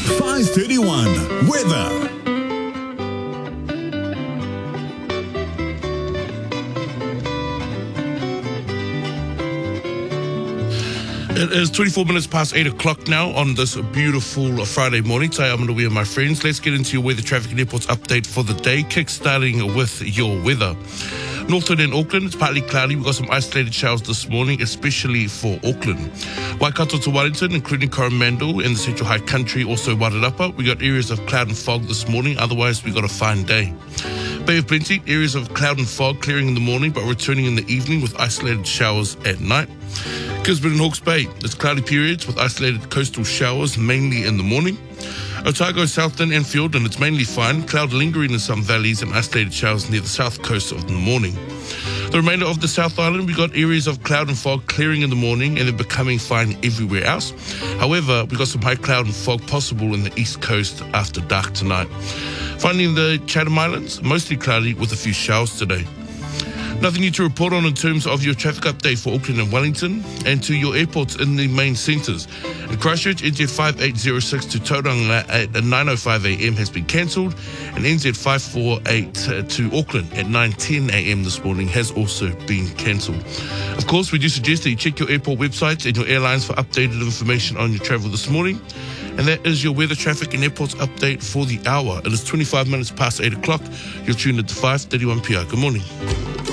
5:31 weather. It is 24 minutes past 8 o'clock now on this beautiful Friday morning. Today I'm going to be with my friends. Let's get into your weather, traffic and airports update for the day, kick-starting with your weather. Northland and Auckland, it's partly cloudy. We've got some isolated showers this morning, especially for Auckland. Waikato to Wellington, including Coromandel and the Central High Country, also Wairarapa. We got areas of cloud and fog this morning. Otherwise, we got a fine day. Bay of Plenty, areas of cloud and fog clearing in the morning, but returning in the evening with isolated showers at night. Gisborne and Hawke's Bay, there's cloudy periods with isolated coastal showers, mainly in the morning. Otago, Southland and Fielden, it's mainly fine. Cloud lingering in some valleys and isolated showers near the south coast of the morning. The remainder of the South Island, we got areas of cloud and fog clearing in the morning and then becoming fine everywhere else. However, we got some high cloud and fog possible in the east coast after dark tonight. Finally, in the Chatham Islands, mostly cloudy with a few showers today. Nothing new to report on in terms of your traffic update for Auckland and Wellington and to your airports in the main centres. In Christchurch, NZ 5806 to Tauranga at 9:05 a.m. has been cancelled, and NZ 548 to Auckland at 9:10 a.m. this morning has also been cancelled. Of course, we do suggest that you check your airport websites and your airlines for updated information on your travel this morning. And that is your weather, traffic and airports update for the hour. It is 25 minutes past 8 o'clock. You're tuned into 5:31 PR. Good morning.